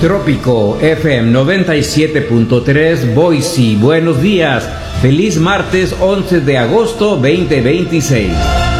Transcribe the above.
Trópico FM 97.3 Boise. Buenos días. Feliz martes 11 de agosto 2026.